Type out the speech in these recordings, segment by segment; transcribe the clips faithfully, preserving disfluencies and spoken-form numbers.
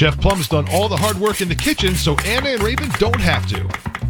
Chef Plum's done all the hard work in the kitchen, so Anna and Raven don't have to.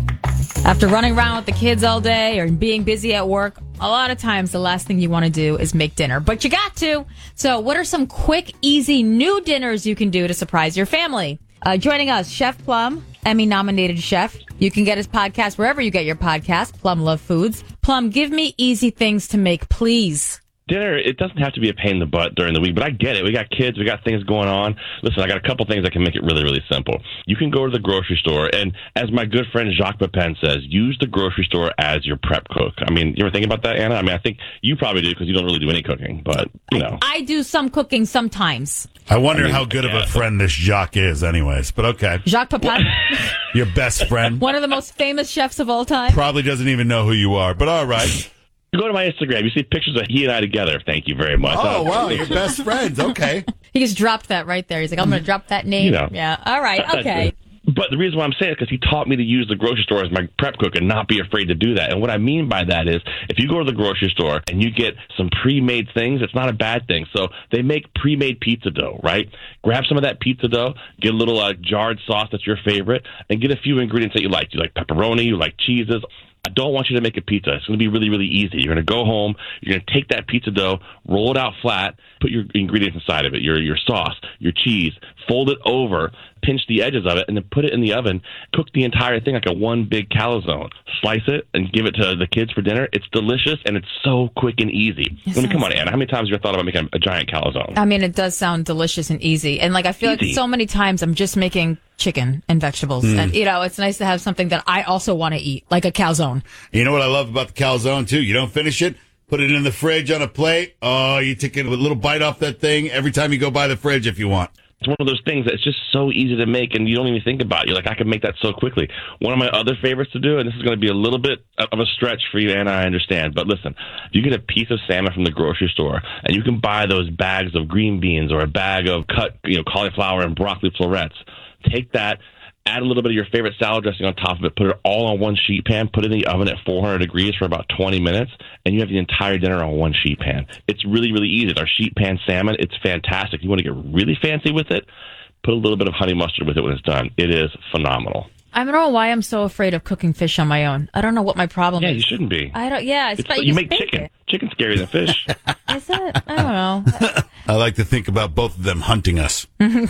After running around with the kids all day or being busy at work, a lot of times the last thing you want to do is make dinner, but you got to. So what are some quick, easy new dinners you can do to surprise your family? Uh, joining us, Chef Plum, Emmy-nominated chef. You can get his podcast wherever you get your podcast, Plum Love Foods. Plum, give me easy things to make, please. Dinner, it doesn't have to be a pain in the butt during the week, but I get it. We got kids. We got things going on. Listen, I got a couple things that can make it really, really simple. You can go to the grocery store, and as my good friend Jacques Pepin says, use the grocery store as your prep cook. I mean, you ever think about that, Anna? I mean, I think you probably do because you don't really do any cooking, but, you know. I, I do some cooking sometimes. I wonder I mean, how good yeah. of a friend this Jacques is anyways, but okay. Jacques Pepin, Your best friend. one of the most famous chefs of all time. Probably doesn't even know who you are, but all right. You go to my Instagram, you see pictures of he and I together. Thank you very much. Oh, Uh, wow, you're best friends. Okay. He just dropped that right there. He's like, I'm going to drop that name. You know. Yeah. All right. Okay. But the reason why I'm saying it is because he taught me to use the grocery store as my prep cook and not be afraid to do that. And what I mean by that is if you go to the grocery store and you get some pre-made things, it's not a bad thing. So they make pre-made pizza dough, right? Grab some of that pizza dough, get a little uh, jarred sauce that's your favorite, and get a few ingredients that you like. You like pepperoni, you like cheeses. I don't want you to make a pizza. It's going to be really, really easy. You're going to go home. You're going to take that pizza dough, roll it out flat, put your ingredients inside of it, your your sauce, your cheese, fold it over, pinch the edges of it, and then put it in the oven. Cook the entire thing like a one big calzone. Slice it and give it to the kids for dinner. It's delicious, and it's so quick and easy. It I mean, come sounds- on, Anna. How many times have you thought about making a giant calzone? I mean, it does sound delicious and easy. And like, I feel Easy. like so many times I'm just making chicken and vegetables. And, you know, it's nice to have something that I also want to eat, like a calzone. You know what I love about the calzone, too? You don't finish it, put it in the fridge on a plate. Oh, you take a little bite off that thing every time you go by the fridge if you want. It's one of those things that's just so easy to make, and you don't even think about it. You're like, I can make that so quickly. One of my other favorites to do, and this is going to be a little bit of a stretch for you, Anna, I understand, but listen, you get a piece of salmon from the grocery store, and you can buy those bags of green beans or a bag of cut, you know, cauliflower and broccoli florets. Take that, add a little bit of your favorite salad dressing on top of it, put it all on one sheet pan, put it in the oven at four hundred degrees for about twenty minutes, and you have the entire dinner on one sheet pan. It's really, really easy. It's our sheet pan salmon. It's fantastic. You want to get really fancy with it, put a little bit of honey mustard with it when it's done. It is phenomenal. I don't know why I'm so afraid of cooking fish on my own. I don't know what my problem Yeah, is. you shouldn't be. I don't, yeah. It's, It's, but you just make bake chicken. it. Chicken's scarier than fish. Is it? I don't know. I like to think about both of them hunting us. And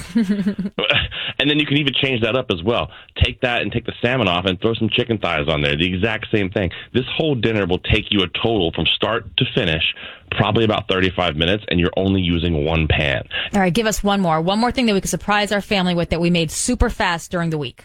then you can even change that up as well. Take that and take the salmon off and throw some chicken thighs on there. The exact same thing. This whole dinner will take you a total from start to finish, probably about thirty-five minutes, and you're only using one pan. All right, give us one more. One more thing that we could surprise our family with that we made super fast during the week.